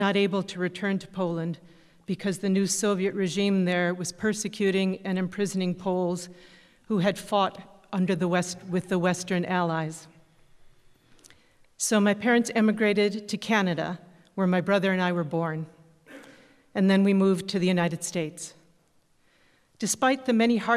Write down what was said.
not able to return to Poland because the new Soviet regime there was persecuting and imprisoning Poles who had fought with the Western Allies. So my parents emigrated to Canada, where my brother and I were born, and then we moved to the United States. Despite the many